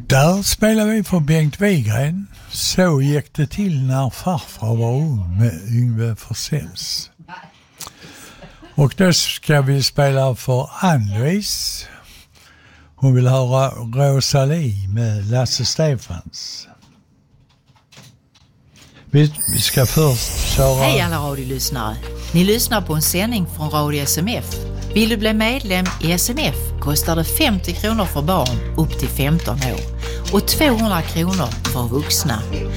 Där spelar vi för Bengt Wigren. Så gick det till när farfar var ung med Yngve Forsells. Och då ska vi spela för Ann-Louise. Hon vill höra Rosalie med Lasse Stefans. Vi ska först köra... Hej alla radiolyssnare. Ni lyssnar på en sändning från Radio SMF. Vill du bli medlem i SMF kostar det 50 kronor för barn upp till 15 år och 200 kronor för vuxna.